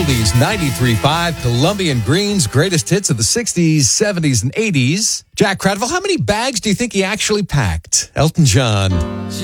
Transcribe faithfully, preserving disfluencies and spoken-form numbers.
Oldies ninety-three point five, Colombian Green's greatest hits of the sixties, seventies, and eighties. Jack Cradville, how many bags do you think he actually packed? Elton John.